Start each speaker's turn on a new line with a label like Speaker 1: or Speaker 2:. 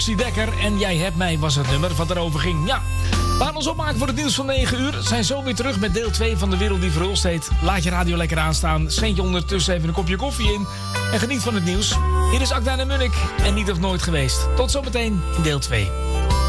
Speaker 1: Dekker en Jij hebt mij was het nummer wat erover ging. Ja, we gaan ons opmaken voor het nieuws van 9 uur. Zijn zo weer terug met deel 2 van De Wereld die Verhulst heet. Laat je radio lekker aanstaan. Schenk je ondertussen even een kopje koffie in. En geniet van het nieuws. Hier is Akda en Munnik en Niet of Nooit Geweest. Tot zometeen in deel 2.